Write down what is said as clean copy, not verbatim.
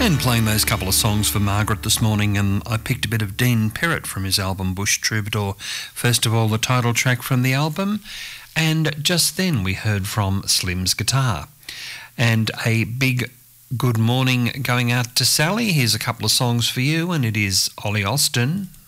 And playing those couple of songs for Margaret this morning, and I picked a bit of Dean Perrott from his album Bush Troubadour. First of all, the title track from the album, and just then we heard from Slim's Guitar. And a big good morning going out to Sally. Here's a couple of songs for you, and it is Ollie Austin,